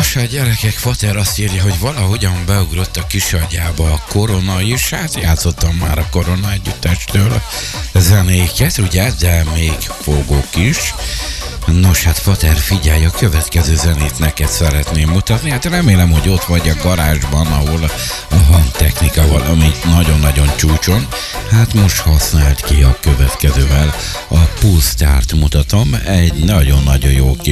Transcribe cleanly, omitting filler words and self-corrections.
Nos, hát gyerekek, Fater azt írja, hogy valahogyan beugrott a kisagyába a korona is, hát játszottam már a korona együttestől zenéket, ugye, de még fogok is. Nos, hát Fater, figyelj, a következő zenét neked szeretném mutatni, hát remélem, hogy ott vagy a garázsban, ahol a hangtechnika valami nagyon-nagyon csúcson, hát most használd ki a következővel, a Pulse Start mutatom, egy nagyon-nagyon jó kis